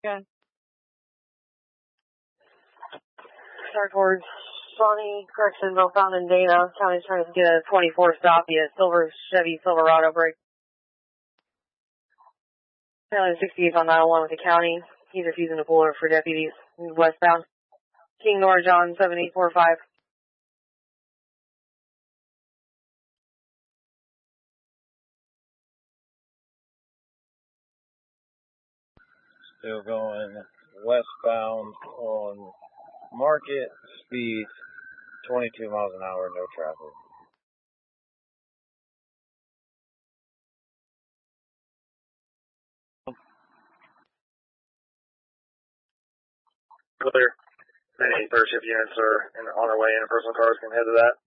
Okay. Start towards Shawnee, Correctionville, Fountain, Dana. County's trying to get a 24 stop via Silver Chevy Silverado break. County 68 on 901 with the county. He's refusing to pull over for deputies. He's westbound. King Nor John 7845. Still going westbound on Market, speed 22 miles an hour, no traffic. Clear. Many third shift units are on their way in. Personal cars can head to that.